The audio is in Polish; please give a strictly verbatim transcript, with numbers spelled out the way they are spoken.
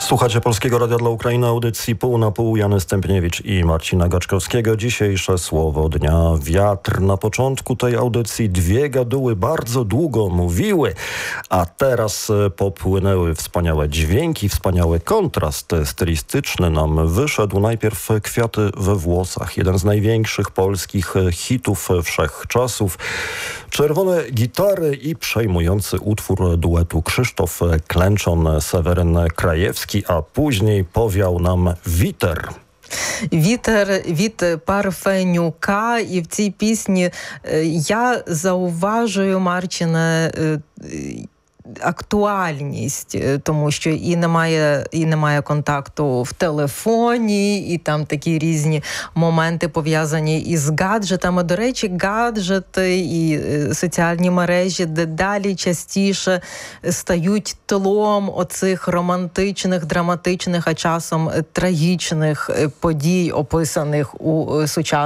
Słuchacie Polskiego Radia dla Ukrainy, audycji Pół na Pół, Jany Stępniewicz i Marcina Gaczkowskiego. Dzisiejsze słowo dnia: wiatr. Na początku tej audycji dwie gaduły bardzo długo mówiły, a teraz popłynęły wspaniałe dźwięki, wspaniały kontrast stylistyczny nam wyszedł. Najpierw Kwiaty we włosach, jeden z największych polskich hitów wszechczasów. Czerwone gitary i przejmujący utwór duetu Krzysztof Klęczon, Seweryn Krajewski, a później powiał nam Witer. Вітер від Парфенюка. І в цій пісні я зауважую, Марчине, актуальність, тому що і немає, і немає контакту в телефоні, і там такі різні моменти пов'язані із гаджетами. До речі, гаджети і соціальні мережі дедалі частіше стають тлом оцих романтичних, драматичних, а часом трагічних подій, описаних у сучасному